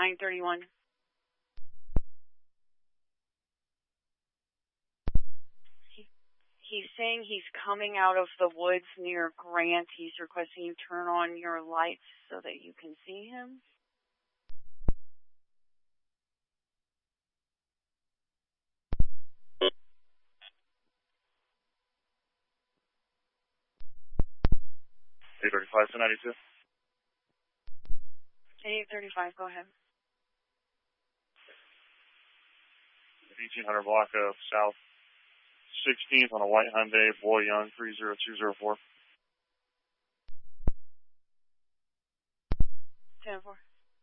931. He's saying he's coming out of the woods near Grant. He's requesting you turn on your lights so that you can see him. $835 to 92. 835, go ahead. 1800 block of South 16th on a white Hyundai, Boy Young, 30204. 10-4.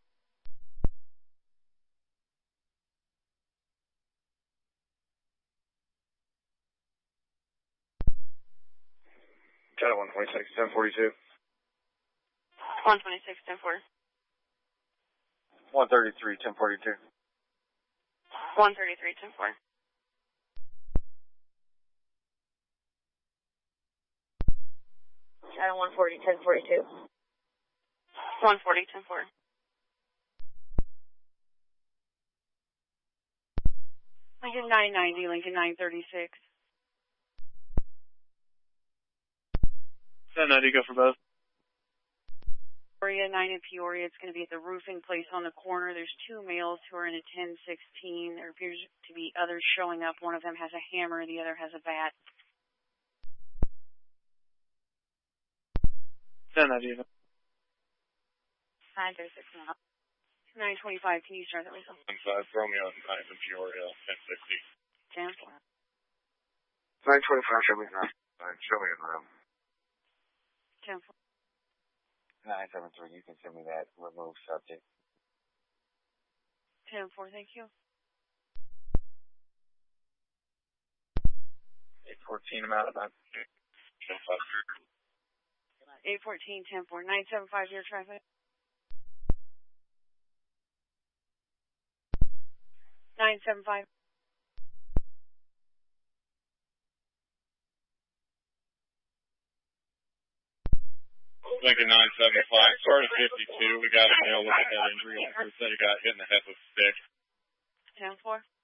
Channel 126, 1042. 126, 10-4. 133, 1042. 133, 10-4. Channel 140, 1042. 140, 10-4. Lincoln 990, Lincoln 936. 1090, go for both. Peoria, 9 in Peoria. It's going to be at the roofing place on the corner. There's two males who are in a 1016. There appears to be others showing up. One of them has a hammer, the other has a bat. 1090. 936 now. 925, can you start that whistle? 15 Romeo, 9 in Peoria, 1060. 10-4. 925, show me now. Show me in room. 10-4. 973, you can send me that remove subject. 10-4, thank you. 814, I'm out of that. 814, 10-4. 975, your traffic. 975. Lincoln 975, start at 52. We got a male with a head injury. Officer said he got hit in the head with a stick. 10-4.